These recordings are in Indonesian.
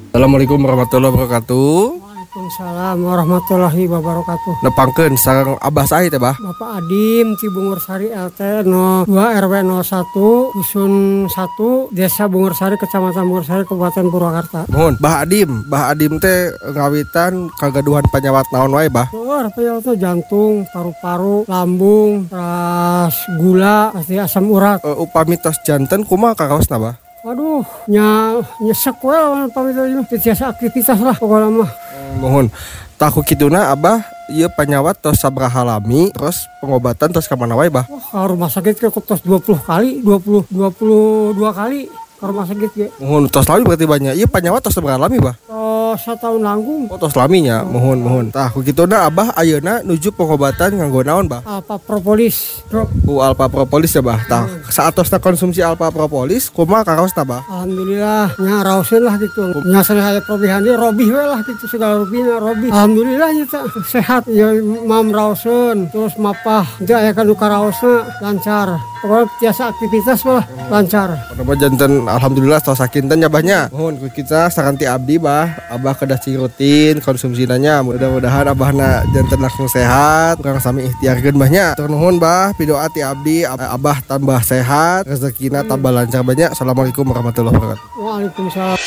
Assalamualaikum warahmatullahi wabarakatuh. Waalaikumsalam warahmatullahi wabarakatuh. Nepangkeun sareng Abah sae teh, Bah? Bapak Adim Ci Bungursari LT 02 RW 01 Dusun 1 Desa Bungursari Kecamatan Bungursari Kabupaten Purwakarta. Mohon, Bah Adim teh ngawitan kagaduhan penyawat naon wae, Bah? Luar penyawat jantung, paru-paru, lambung, terus gula, pasti asam urat. Upami tos janten kumaha kakaosna, Bah? Waduh, nyesek we lawan pamitonya biasa aktivitas lah pokoknya mah. Mohon, tahu kituna Abah ieu penyawat tos sabraha lami, terus pengobatan tos ka mana wae, Bah? Wah, ka rumah sakit ke tos 20 kali, 22 kali ke rumah sakit ge. Mohon tos lami berarti banyak. Ieu penyawat tos sabraha lami, Bah? Setahun langgung. Tos laminya, mohon. Tahu kituna Abah ayeuna nuju pengobatan nganggo naon, Bah? Alpha Propolis drop. Alpha Propolis ya, Bah. Tah, saatosna konsumsi Alpha Propolis kumaha kakaosna, Bah? Alhamdulillah nya raoseun lah gitu. Nya saya probihan dia robih we lah gitu segala rubina robih. Alhamdulillah nya sehat ya mam raoseun terus mapah teu aya kanu karaosna lancar. Pokoknya biasa aktivitas mah lancar. Pada janten alhamdulillah tos sakinten ya, Bahnya. Mohon ku kita sakanti abdi, Bah. Abah kedah cing rutin konsumsinanya. Mudah-mudahan Abahna janten langsung sehat. Kurang sami ikhtiarkeun, Bahnya. Tur nuhun, Bah. Pidoa ti abdi Abah tambah sehat, rezekina tambah lancar, Bahnya. Assalamualaikum warahmatullahi wabarakatuh. Waalaikumsalam.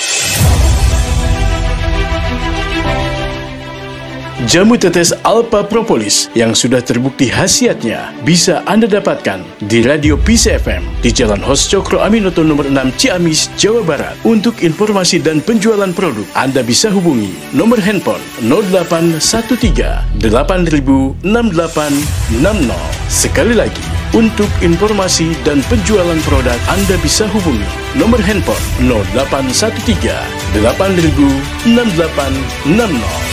Jamu tetes Alpha Propolis yang sudah terbukti khasiatnya bisa Anda dapatkan di Radio Peace FM di Jalan Hos Cokro Aminoto nomor 6 Ciamis, Jawa Barat. Untuk informasi dan penjualan produk, Anda bisa hubungi nomor handphone 0813 8000 6860. Sekali lagi, untuk informasi dan penjualan produk, Anda bisa hubungi nomor handphone 0813 8000 6860.